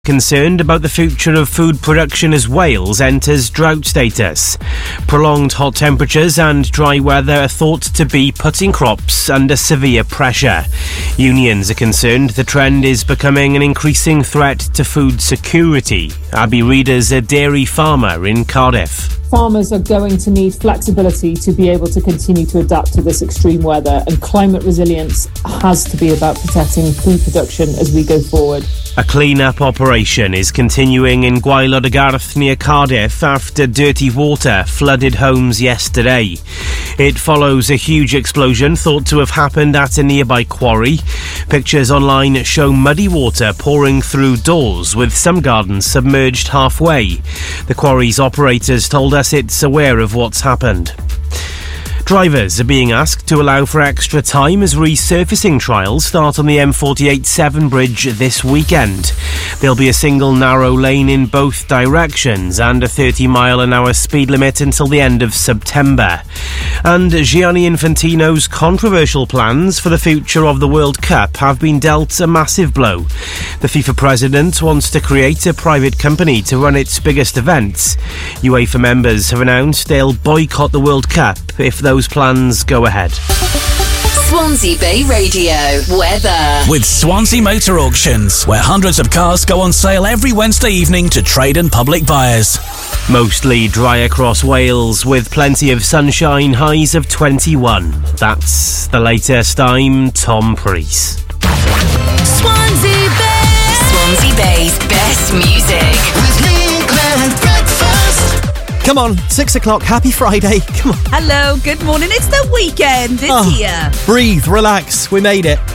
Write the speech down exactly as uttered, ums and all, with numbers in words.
Concerned about the future of food production as Wales enters drought status. Prolonged hot temperatures and dry weather are thought to be putting crops under severe pressure. Unions are concerned the trend is becoming an increasing threat to food security. Abby Reader's a dairy farmer in Cardiff. Farmers are going to need flexibility to be able to continue to adapt to this extreme weather, and climate resilience has to be about protecting food production as we go forward. A clean-up operation is continuing in Gwaelod y Garth near Cardiff after dirty water flooded homes yesterday. It follows a huge explosion thought to have happened at a nearby quarry. Pictures online show muddy water pouring through doors, with some gardens submerged halfway. The quarry's operators told us it's aware of what's happened. Drivers are being asked to allow for extra time as resurfacing trials start on the M forty-eight Severn Bridge this weekend. There'll be a single narrow lane in both directions and a thirty mile an hour speed limit until the end of September. And Gianni Infantino's controversial plans for the future of the World Cup have been dealt a massive blow. The FIFA president wants to create a private company to run its biggest events. UEFA members have announced they'll boycott the World Cup if those plans go ahead. Swansea Bay Radio weather. With Swansea Motor Auctions, where hundreds of cars go on sale every Wednesday evening to trade and public buyers. Mostly dry across Wales with plenty of sunshine, highs of twenty-one. That's the latest. I'm Tom Preece. Swansea Bay. Swansea Bay's best music. With me, Glenn Breakfast. Come on, six o'clock, happy Friday. Come on. Hello, good morning. It's the weekend. It's Oh, here. Breathe, relax, we made it.